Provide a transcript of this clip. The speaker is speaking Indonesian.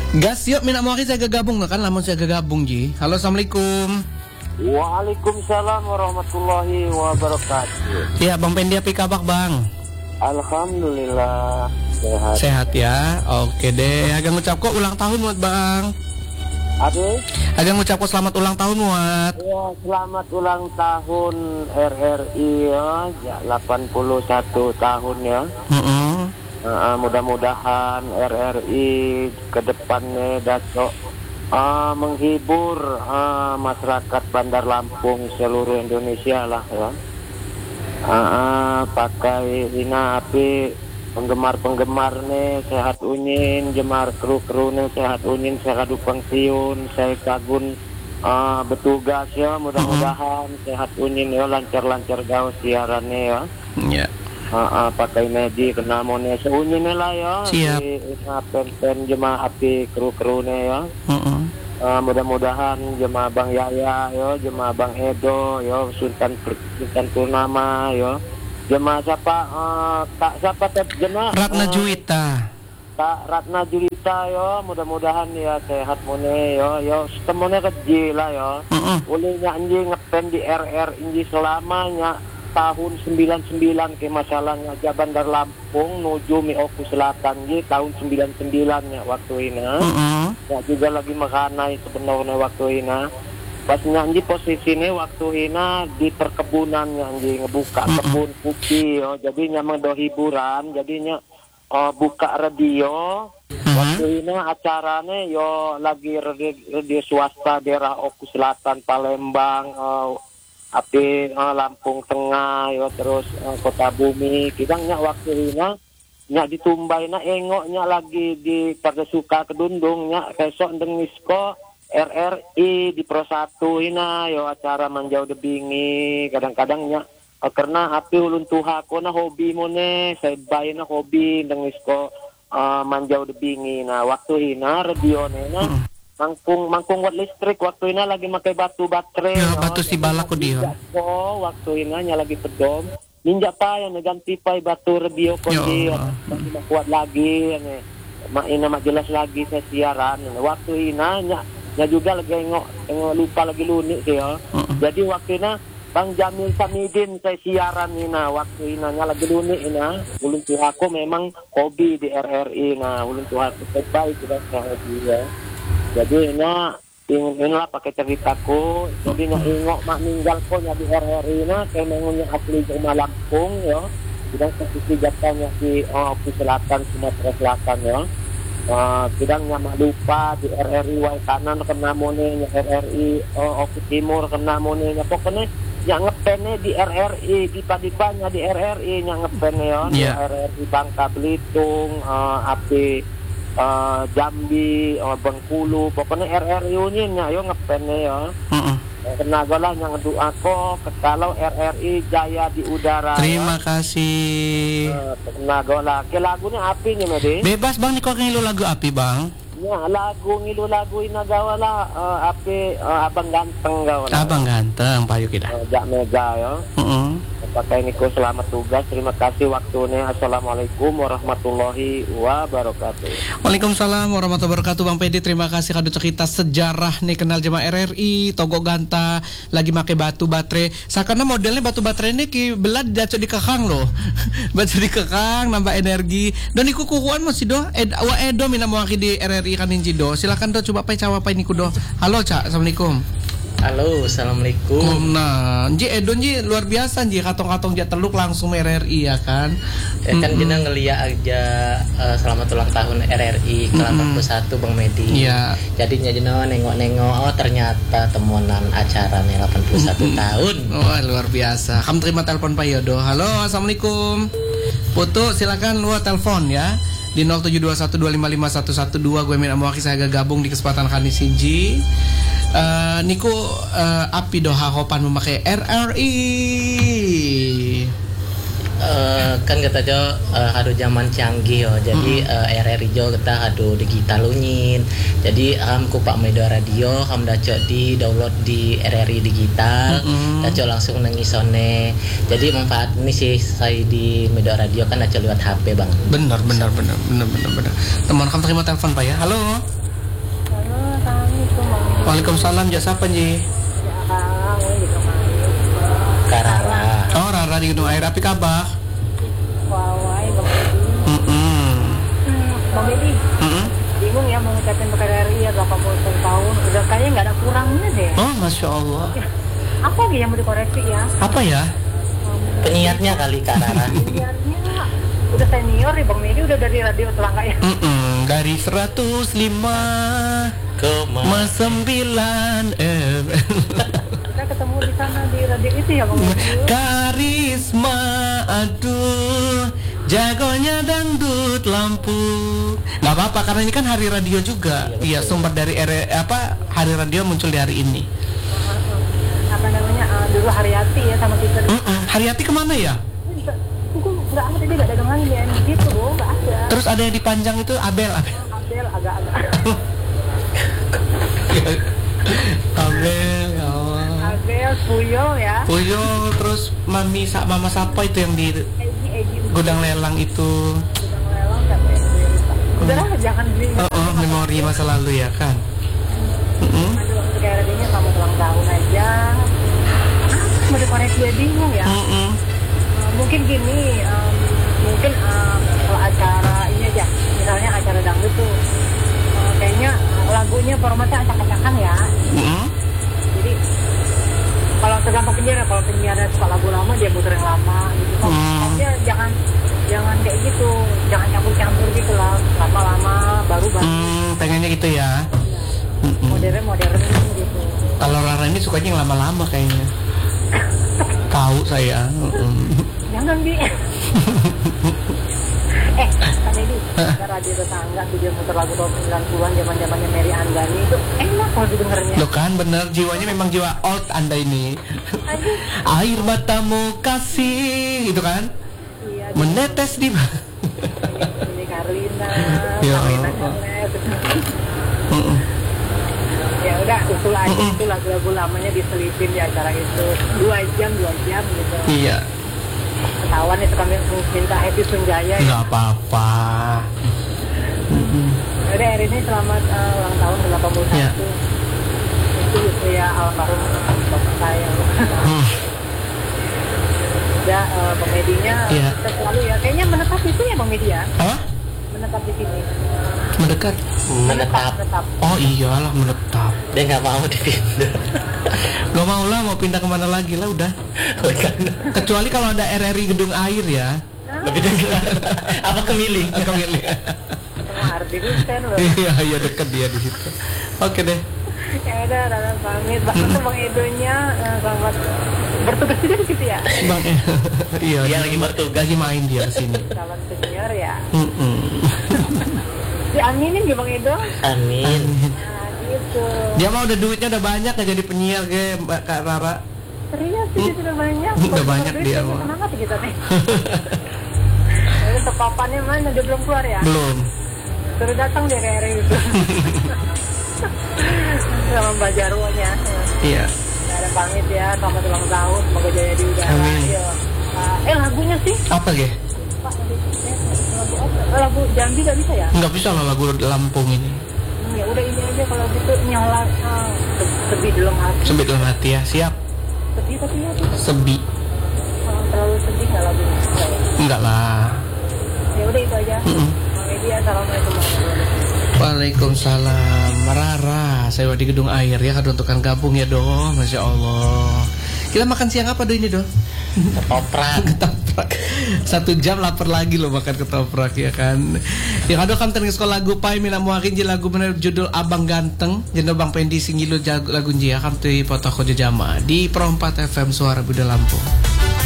Gas yuk minat mau saya gabung kan lamun saya gabung Ji. Halo assalamualaikum. Waalaikumsalam warahmatullahi wabarakatuh. Ya Bang Pendi apa kabar Bang? Alhamdulillah sehat. Sehat ya. Oke deh. Agak ngucap kok ulang tahun buat Bang. Ade? Agak ngucap kok selamat ulang tahun buat. Ya selamat ulang tahun RRI ya 81 tahun ya. Mudah-mudahan RRI ke depannya dapat menghibur masyarakat Bandar Lampung seluruh Indonesia lah ya. Pakai ina api penggemar nih sehat unin, jemar kru nih sehat unin, sehat dupang siun, saya kagun bertugas ya, mudah-mudahan sehat unin ya, lancar-lancar gaul siarannya ya. Iya. Pakai medi kena mone seunyine lah ya. Siap. Di pen jemaah api kru-krune ya. Mudah-mudahan jemaah Bang Yaya ya, jemaah Bang Edo ya, Sultan Purnama ya. Jemaah siapa siapa jemaah Ratna Juwita. Kak Ratna Juwita ya, mudah-mudahan ya sehat mone ya setemone keji lah ya. Ulihnya anjing ngepen di RR inji selamanya tahun 99 ke masalahnya Bandar Lampung nuju Mioku Selatan di tahun 99 ya waktu ini. Ya juga lagi makanai sebenarnya waktu ini. Pas nyanyi posisinya waktu ini di perkebunan nyanyi ngebuka kebun kopi ya. Jadinya mendo hiburan, jadinya buka radio. Waktu ini acaranya yo lagi radio swasta daerah Oku Selatan Palembang. Api Lampung Tengah ya terus Kota Bumi kidangnya waktu ini nya ditumbaina engoknya lagi di Pardesuka Kedundungnya besok dengisko RRI di Pro 1 ina yo acara manjau debingi kadang-kadangnya karena api ulun tuha kona hobi mone saya bayina hobi dengisko manjau debingi nah waktu ina radio nena mangkung buat listrik waktu ini lagi pakai batu baterai ya, batu si balaku dia waktu ini lagi pedom ninja pa yang ganti pai batu radio kondi masih kuat lagi ini mak jelas lagi saya siaran waktu ini nya juga lagi lupa lagi lunik ya jadi waktu ini Bang Jamil Samidin saya siaran ini waktu ini lagi lunik ini ulun tuhaku memang hobi di RRI ulun tuhaku baik sudah hobi ya. Jadi inilah pakai ceritaku. Jadi ingok mak ninggal ko nya di RRI kayak mengunya asli Jema Lampung ya. Sedang posisi jatahnya di Oku Selatan Sumatera Selatan ya. Sedang mak lupa di RRI Wai Kanan kena monenya RRI Oku Timur kena monenya pokoknya yang ngepene di RRI di Padipanya di RRI yang ngepene ya. Di RRI Bangka Belitung api Jambi, Bengkulu, pokoknya RRI nya yo ngepene ya. Kena golah yang doa ko kalau RRI jaya di udara. Terima ya. kasih. Kena golah. Ke lagunya api nih Mede. Bebas Bang niko ngilu lagu api Bang. Ya lagu ngilu lagu ina gawala api abang ganteng gawala. Abang ganteng payu kita. Jak mega ya. Pakai Niko selamat tugas. Terima kasih waktunya. Assalamualaikum warahmatullahi wabarakatuh. Waalaikumsalam warahmatullahi wabarakatuh. Bang Pedi terima kasih kado cerita sejarah nih kenal jemaah RRI Togo Ganta lagi make batu baterai. Sakana modelnya batu baterai ini ki belad daco di kekang loh. Batu di kekang nambah energi. Dan iku kukuan masih do Edo mina mewakili di RRI Kaninji do. Silakan do coba pai cawapai niku do. Halo Cak, assalamualaikum. Halo, assalamualaikum. Nah, Nji Edo Nji luar biasa Nji katong-katong dia teluk langsung RRI ya kan. Ya kan kita ngeliat aja selamat ulang tahun RRI ke-81 Bang Medi. Iya. Jadinya jeno nengok-nengok ternyata temuan acara nih 81 tahun. Wah, luar biasa. Kamu terima telepon Pak Yodo. Halo, assalamualaikum. Putu silakan lu telepon ya. Di 0721255112 gue minta mewakili saya gabung di kesempatan kali Sinji. Niku api doha hopan memakai RRI. Kan kata jo hado zaman canggih yo. Jadi RRI jo kita hado digital unyin. Jadi ku Pak Media Radio ham daco di download di RRI digital. Daco langsung nengisone. Jadi manfaat ini sih saya di Media Radio kan daco lewat HP Bang. Benar. Teman kamu terima telepon Pak ya. Halo. Assalamualaikum. Waalaikumsalam, jasa apa Ji? Karara. Oh, Rara di Gedung Air, api kabah. Wawai, Bang Edi. Bang Edi, bingung ya mau ngucapin PKRI ya 81 tahun. Udah kayaknya nggak ada kurangnya deh. Oh, Masya Allah. Apa lagi yang mau dikoreksi ya? Apa ya? Penyiarnya kali Karara. Penyiarnya udah senior nih Bang Edi, udah dari radio Selangka ya. Dari 105,9 Kita ketemu di sana di radio itu ya Bang Edi. Karisma, aduh, jagonya dangdut lampu. Gak apa-apa karena ini kan hari radio juga. Iya, sumber dari hari radio muncul di hari ini. Apa namanya? Dulu Haryati ya sama kita. Haryati kemana ya? Aku nggak ada, dia nggak dagang lagi gitu loh, nggak ada. Terus ada yang dipanjang itu Abel Agak-agak. Abel, ya Allah. Abel, Puyo ya. Puyo, terus mama siapa itu yang di Egy. gudang lelang itu? Gudang lelang siapa ya? Udahlah, jangan beli. Memori masa lalu ya kan. Aduh, kayak radinya sama ulang tahun aja. Mau dikoreksi dia bingung ya. Mungkin gini, mungkin kalau acara ini aja, misalnya acara dangdut tuh, kayaknya lagunya formatnya acak-acakan ya. Jadi kalau tergantung penyiar, kalau penyiar suka lagu lama dia muter yang lama gitu. Maksudnya jangan kayak gitu, jangan campur-campur gitu lah, lama-lama baru-baru. Pengennya gitu ya. Modern gitu. Kalau Rara ini sukanya yang lama-lama kayaknya. Tahu saya. Jangan Bi. Kan ini ada radio tetangga tuh dia muter lagu tahun 90-an zaman-zamannya Mary Andani itu enak kalau didengarnya. Loh kan bener, jiwanya memang jiwa old Anda ini. Air matamu kasih itu kan? Iya. Menetes di Ini Karina. Ya. Karina Kalet. Ya udah usul aja itu lagu-lagu lamanya diselipin di acara itu 2 jam gitu. Iya. Ketahuan itu kami minta Happy Sunjaya. Nggak apa-apa. Udah hari ini selamat ulang tahun ke-81. Ya. Itu ya almarhum bapak saya. Udah Bang Medinya kita selalu ya. Kayaknya menetap itu ya Bang Media. Apa? Menetap di sini. Mendekat. Menetap. Oh iyalah menetap. Dia nggak mau dipindah. Gak mau lah, mau pindah kemana lagi lah udah. Kecuali kalau ada RRI Gedung Air ya. Lebih dekat. Apa Kemiling? Kemiling. Sama Ardi Hussein loh. Iya dekat dia di situ. Oke deh. Ya udah, Rara pamit. Bahkan Bang Edonya selamat bertugas juga di situ ya. Bang, iya. Dia lagi bertugas. Lagi main dia di sini. Calon senior ya. Diaminin ya Bang Edo. Amin. Nah gitu. Dia mah udah duitnya udah banyak gak jadi penyiar ke Mbak Kak Rara. Serius sih sudah banyak. Udah banyak dia mah. Kenapa sih kita nih? Jadi tepapannya mana? Dia belum keluar ya? Belum. Suruh datang dia ke RRI itu. Sama Mbak Jarwonya. Iya. Ada pamit ya, selamat ulang tahun, semoga jaya di udara. Amin. Lagunya sih? Apa ge? Pak, lagu Jambi gak bisa ya? Nggak bisa lah lagu Lampung ini. Ya udah ini aja kalau gitu nyala sebi dalam hati. Sebi dalam hati ya, siap. Sedih tapi ya. Sebi. Terlalu sedih nggak lagunya? Enggak lah. Ya udah itu aja. Media, assalamualaikum warahmatullahi wabarakatuh. Waalaikumsalam. Rara, saya di Gedung Air ya, kan untukkan gabung ya dong, Masya Allah. Kita makan siang apa do ini do? Ketoprak. 1 jam lapar lagi loh makan ketoprak ya kan. Yang ada kan terus lagu pai mina muakin lagu bener judul Abang Ganteng. Jendo Bang Pendi singilu lagu njia kan tu foto ko jama di Pro 4 FM Suara Buda Lampung.